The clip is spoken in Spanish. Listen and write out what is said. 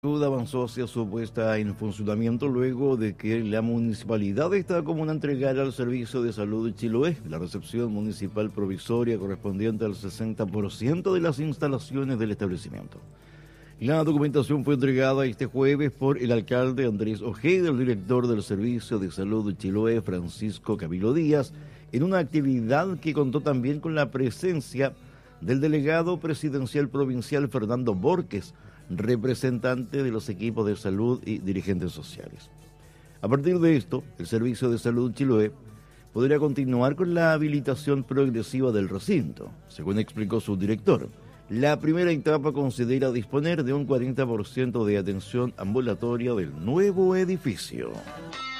Salud avanzó hacia su puesta en funcionamiento luego de que la municipalidad de esta comuna entregara al Servicio de Salud de Chiloé la recepción municipal provisoria correspondiente al 60% de las instalaciones del establecimiento. La documentación fue entregada este jueves por el alcalde Andrés Ojeda, el director del Servicio de Salud de Chiloé, Francisco Camilo Díaz, en una actividad que contó también con la presencia del delegado presidencial provincial Fernando Borges, representante de los equipos de salud y dirigentes sociales. A partir de esto, el Servicio de Salud Chiloé podría continuar con la habilitación progresiva del recinto. Según explicó su director, la primera etapa considera disponer de un 40% de atención ambulatoria del nuevo edificio.